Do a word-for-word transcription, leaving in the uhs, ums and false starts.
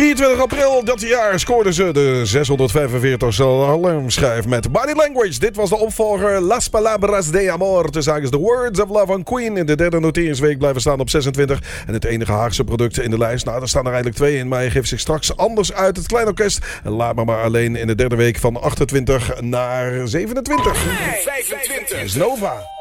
drieëntwintig april dat jaar scoorden ze de zeshonderdvijfenveertigste alarmschijf met Body Language. Dit was de opvolger Las Palabras de Amor. Te zagen is The Words of Love on Queen. In de derde noteringsweek blijven staan op zesentwintig. En het enige Haagse product in de lijst. Nou, er staan er eigenlijk twee in. Maar je geeft zich straks anders uit. Het Klein Orkest. En laat me maar alleen in de derde week van achtentwintig naar zevenentwintig. vijfentwintig. Nova.